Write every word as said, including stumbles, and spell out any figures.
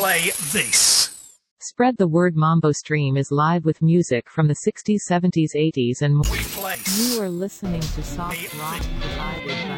play this. Spread the word. Mambo Stream is live with music from the sixties, seventies, eighties and more. We play. You are listening to Soft Rock provided by